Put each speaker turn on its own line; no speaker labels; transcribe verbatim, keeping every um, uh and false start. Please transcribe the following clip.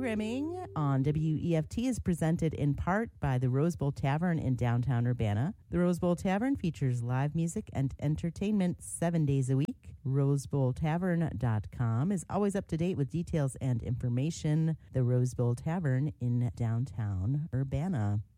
programming on W E F T is presented in part by the Rose Bowl Tavern in downtown Urbana. The Rose Bowl Tavern features live music and entertainment seven days a week. rose bowl tavern dot com is always up to date with details and information. The Rose Bowl Tavern in downtown Urbana.